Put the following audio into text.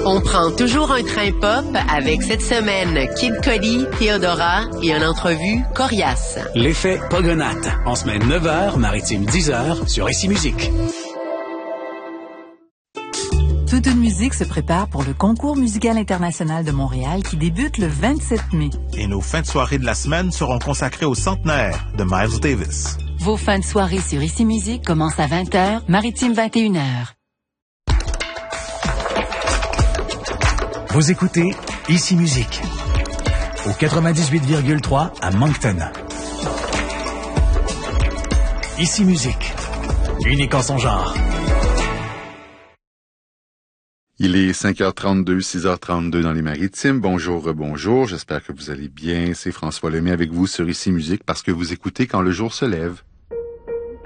On prend toujours un train pop avec cette semaine Kid Cudi, Theodora et une entrevue coriace. L'effet Pogonate, en semaine 9h, maritime 10h, sur Ici Musique. Toute une musique se prépare pour le Concours musical international de Montréal qui débute le 27 mai. Et nos fins de soirée de la semaine seront consacrées au centenaire de Miles Davis. Vos fins de soirée sur Ici Musique commencent à 20h, maritime 21h. Vous écoutez Ici Musique au 98,3 à Moncton. Ici Musique, unique en son genre. Il est 5h32, 6h32 dans les Maritimes. Bonjour, bonjour. J'espère que vous allez bien. C'est François Lemay avec vous sur Ici Musique parce que vous écoutez Quand le jour se lève.